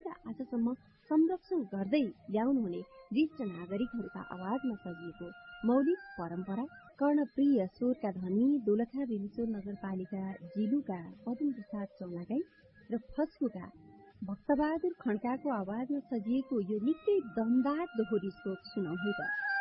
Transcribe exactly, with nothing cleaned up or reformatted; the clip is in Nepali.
र आजसम्म संरक्षण गर्दै ल्याउनुहुने ज्येष्ठ नागरिकहरूका आवाजमा सजिएको मौलिक परम्परा कर्णप्रिय स्वरका धनी दोलखा बेलुचौर नगरपालिका जिलुका पदम प्रसाद चौलागाई र फस्कुका भक्तबहादुर खड्काको आवाजमा सजिएको यो निकै दमदार दोहोरी स्रोत सुनाउँ है त।